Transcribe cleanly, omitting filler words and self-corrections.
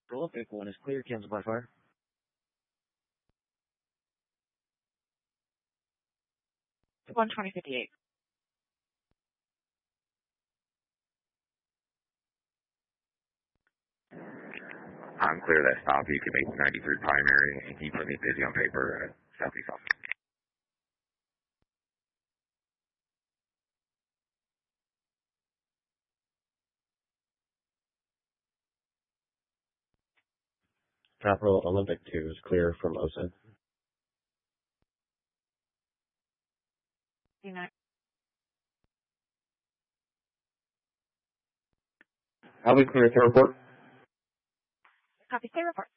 Olympic 1 is clear, cancel by fire. One 2058. I'm clear that stop. You can make 93 primary, and can you put me busy on paper at Southeast office? Capital Olympic 2 is clear from OSID. I'll be clear to report. Copy, stay report.